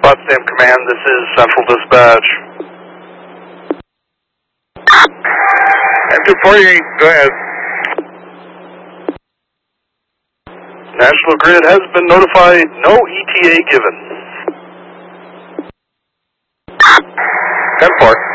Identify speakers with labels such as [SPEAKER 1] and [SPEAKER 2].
[SPEAKER 1] Potsdam Command, this is Central Dispatch.
[SPEAKER 2] M248, go ahead.
[SPEAKER 1] National Grid has been notified, no ETA given.
[SPEAKER 2] 10-4.